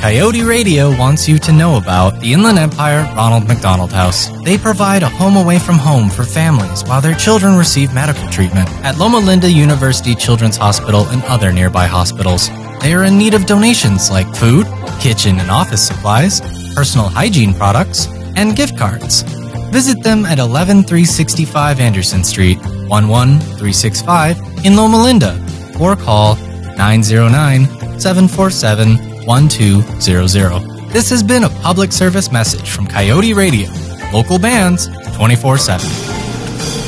Coyote Radio wants you to know about the Inland Empire Ronald McDonald House. They provide a home away from home for families while their children receive medical treatment at Loma Linda University Children's Hospital and other nearby hospitals. They are in need of donations like food, kitchen and office supplies, personal hygiene products, and gift cards. Visit them at 11365 Anderson Street, 11365 in Loma Linda, or call 909-747-1200. This has been a public service message from Coyote Radio, local bands 24/7.